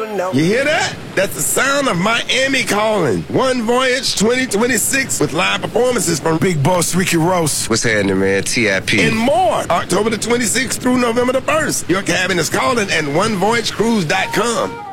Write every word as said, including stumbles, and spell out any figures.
no. You hear that? That's the sound of Miami calling. One Voyage twenty twenty-six with live performances from Big Boss Ricky Ross. What's happening, man? T I P. And more. October the twenty-sixth through November the first. Your cabin is calling at one voyage cruise dot com.